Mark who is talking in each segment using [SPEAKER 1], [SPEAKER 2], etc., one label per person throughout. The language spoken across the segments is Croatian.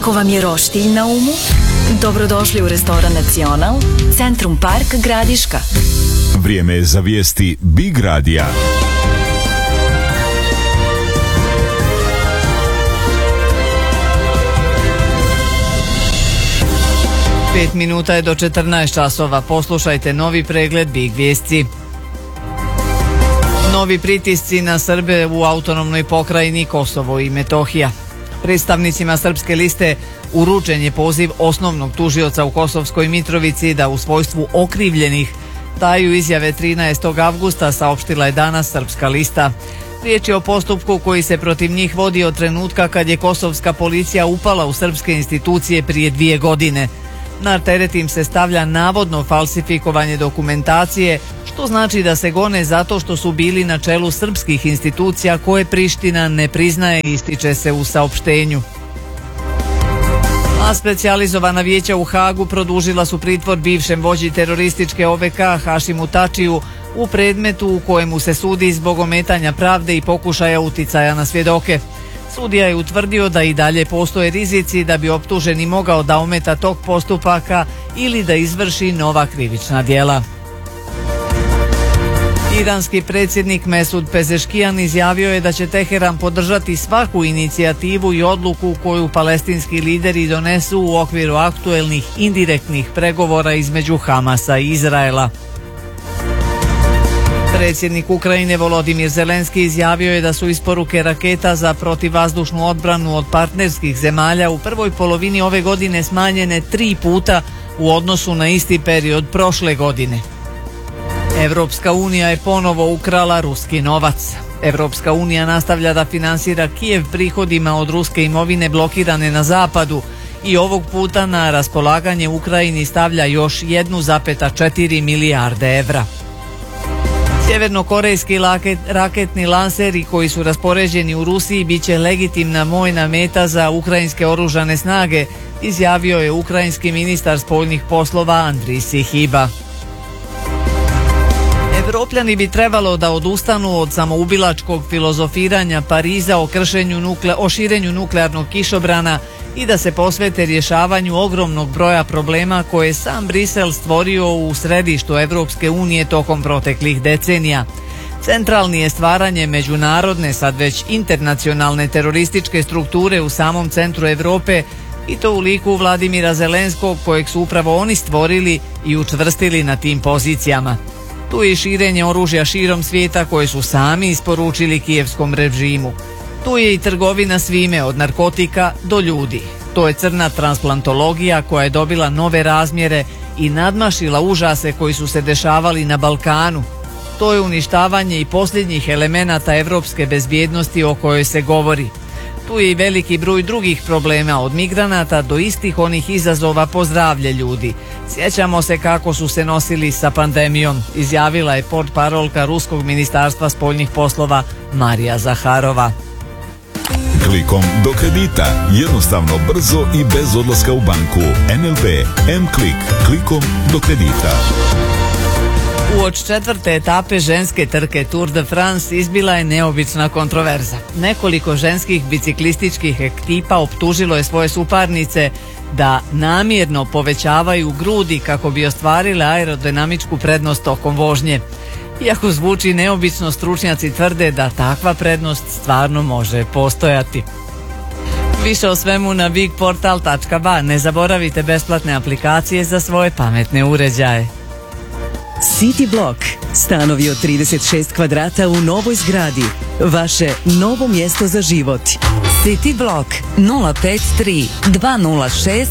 [SPEAKER 1] Ako vam je roštilj na umu, dobrodošli u restoran Nacional, Centrum Park Gradiška.
[SPEAKER 2] Vrijeme je za vijesti Big Radija.
[SPEAKER 3] Pet minuta je do 14 časova. Poslušajte novi pregled Big vijesti. Novi pritisci na Srbe u autonomnoj pokrajini Kosovo i Metohija. Predstavnicima Srpske liste uručen je poziv osnovnog tužioca u Kosovskoj Mitrovici da u svojstvu okrivljenih daju izjave 13. avgusta, saopštila je danas Srpska lista. Riječ je o postupku koji se protiv njih vodi od trenutka kad je kosovska policija upala u srpske institucije prije 2 godine. Na teret im se stavlja navodno falsifikovanje dokumentacije, što znači da se gone zato što su bili na čelu srpskih institucija koje Priština ne priznaje, ističe se u saopštenju. A specijalizovana vijeća u Hagu produžila su pritvor bivšem vođi terorističke OVK Hašimu Tačiju u predmetu u kojemu se sudi zbog ometanja pravde i pokušaja uticaja na svjedoke. Sudija je utvrdio da i dalje postoje rizici da bi optuženi mogao da ometa tok postupaka ili da izvrši nova krivična djela. Iranski predsjednik Mesud Pezeškijan izjavio je da će Teheran podržati svaku inicijativu i odluku koju palestinski lideri donesu u okviru aktuelnih indirektnih pregovora između Hamasa i Izraela. Predsjednik Ukrajine Volodimir Zelenski izjavio je da su isporuke raketa za protivvazdušnu odbranu od partnerskih zemalja u prvoj polovini ove godine smanjene 3 puta u odnosu na isti period prošle godine. Evropska unija je ponovo ukrala ruski novac. Evropska unija nastavlja da finansira Kijev prihodima od ruske imovine blokirane na zapadu i ovog puta na raspolaganje Ukrajini stavlja još 1,4 milijarde evra. Sjevernokorejski raketni lanseri koji su raspoređeni u Rusiji bit će legitimna vojna meta za ukrajinske oružane snage, izjavio je ukrajinski ministar spoljnih poslova Andrij Sihiba. Evropljani bi trebalo da odustanu od samoubilačkog filozofiranja Pariza o širenju nuklearnog kišobrana i da se posvete rješavanju ogromnog broja problema koje je sam Brisel stvorio u središtu Evropske unije tokom proteklih decenija. Centralni je stvaranje međunarodne, sad već internacionalne terorističke strukture u samom centru Europe, i to u liku Vladimira Zelenskog, kojeg su upravo oni stvorili i učvrstili na tim pozicijama. Tu je i širenje oružja širom svijeta koje su sami isporučili kijevskom režimu. Tu je i trgovina svime od narkotika do ljudi. To je crna transplantologija koja je dobila nove razmjere i nadmašila užase koji su se dešavali na Balkanu. To je uništavanje i posljednjih elemenata evropske bezbjednosti o kojoj se govori. Tu je i veliki broj drugih problema, od migranata do istih onih izazova po zdravlje ljudi. Sjećamo se kako su se nosili sa pandemijom, izjavila je portparolka Ruskog ministarstva spoljnih poslova Marija Zaharova.
[SPEAKER 2] Klikom do kredita. Jednostavno, brzo i bez odlaska u banku. NLB M-Klik. Klikom do kredita.
[SPEAKER 3] Uoč 4. etape ženske trke Tour de France izbila je neobična kontroverza. Nekoliko ženskih biciklističkih ekipa optužilo je svoje suparnice da namjerno povećavaju grudi kako bi ostvarile aerodinamičku prednost tokom vožnje. Iako zvuči neobično, stručnjaci tvrde da takva prednost stvarno može postojati. Više o svemu na bigportal.ba. Ne zaboravite besplatne aplikacije za svoje pametne uređaje.
[SPEAKER 4] City Block. Stanovi od 36 kvadrata u novoj zgradi. Vaše novo mjesto za život.
[SPEAKER 5] City Block 053 206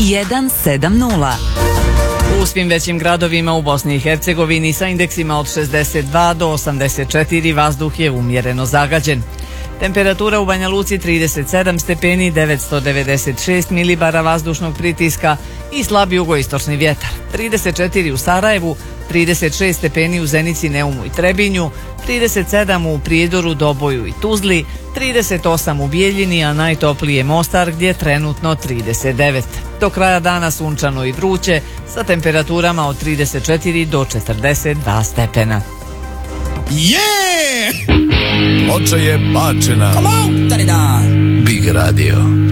[SPEAKER 5] 170.
[SPEAKER 3] U svim većim gradovima u Bosni i Hercegovini sa indeksima od 62 do 84 vazduh je umjereno zagađen. Temperatura u Banja Luci 37 stepeni, 996 milibara vazdušnog pritiska i slab jugoistočni vjetar. 34 u Sarajevu, 36 stepeni u Zenici, Neumu i Trebinju, 37 u Prijedoru, Doboju i Tuzli, 38 u Bijeljini, a najtoplije Mostar gdje je trenutno 39. Do kraja dana sunčano i vruće sa temperaturama od 34 do 42 stepena.
[SPEAKER 6] Ploča je bačena. Big Radio.